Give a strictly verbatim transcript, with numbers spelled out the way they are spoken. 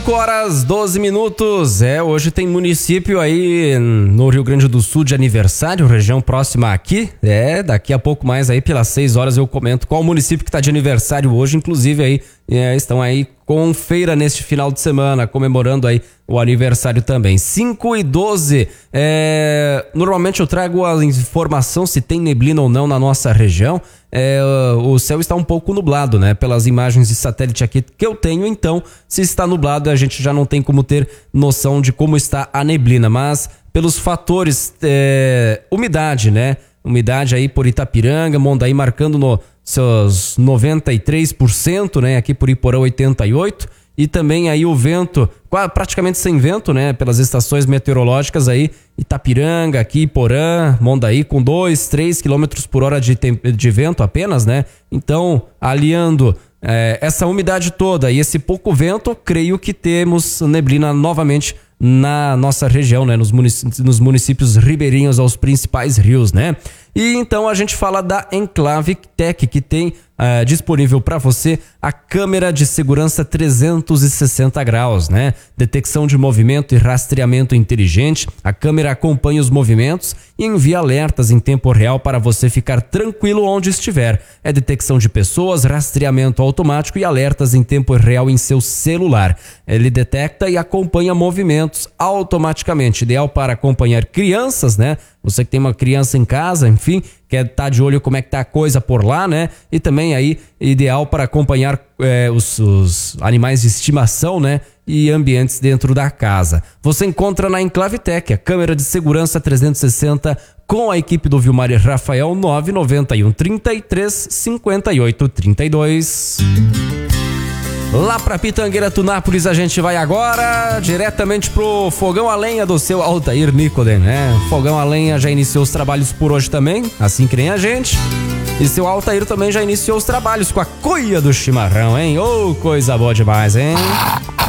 cinco horas, doze minutos. É, hoje tem município aí no Rio Grande do Sul de aniversário, região próxima aqui. É, daqui a pouco mais aí, pelas seis horas, eu comento qual município que tá de aniversário hoje. Inclusive aí, é, estão aí com feira neste final de semana, comemorando aí o aniversário também. cinco e doze. É, normalmente eu trago a informação se tem neblina ou não na nossa região. É, o céu está um pouco nublado, né? Pelas imagens de satélite aqui que eu tenho, então, se está nublado, a gente já não tem como ter noção de como está a neblina, mas pelos fatores, é, umidade, né? Umidade aí por Itapiranga, Mondaí marcando no seus noventa e três por cento, né? Aqui por Iporã oitenta e oito por cento. E também aí o vento, praticamente sem vento, né? Pelas estações meteorológicas aí, Itapiranga, aqui Iporã, Mondaí com dois, três quilômetros por hora de, de vento apenas, né? Então, aliando é, essa umidade toda e esse pouco vento, creio que temos neblina novamente na nossa região, né? Nos municípios, nos municípios ribeirinhos aos principais rios, né? E então a gente fala da Enclave Tech, que tem uh, disponível para você a câmera de segurança trezentos e sessenta graus, né? Detecção de movimento e rastreamento inteligente. A câmera acompanha os movimentos e envia alertas em tempo real para você ficar tranquilo onde estiver. É detecção de pessoas, rastreamento automático e alertas em tempo real em seu celular. Ele detecta e acompanha movimentos automaticamente, ideal para acompanhar crianças, né? Você que tem uma criança em casa, enfim, quer estar de olho como é que tá a coisa por lá, né? E também aí, ideal para acompanhar é, os, os animais de estimação, né? E ambientes dentro da casa. Você encontra na Enclave Tech a câmera de segurança trezentos e sessenta com a equipe do Vilmar e Rafael, nove nove um, trinta e três, cinquenta e oito, trinta e dois. Lá pra Pitangueira, Tunápolis, a gente vai agora diretamente pro fogão a lenha do seu Altair Nicoden, né? Fogão a lenha já iniciou os trabalhos por hoje também, assim que nem a gente. E seu Altair também já iniciou os trabalhos com a cuia do chimarrão, hein? Ô, oh, coisa boa demais, hein?